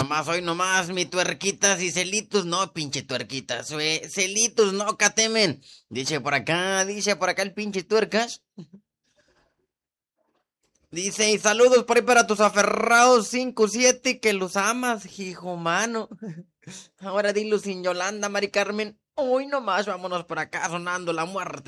hoy nomás, mi tuerquitas y celitos, no, pinche tuerquitas, celitos, no, catemen. Dice por acá el pinche tuercas. Dice, y saludos por ahí para tus aferrados 5-7 que los amas, hijo mano. Ahora dilo sin Yolanda, Mari Carmen. Hoy nomás, vámonos por acá sonando la muerte.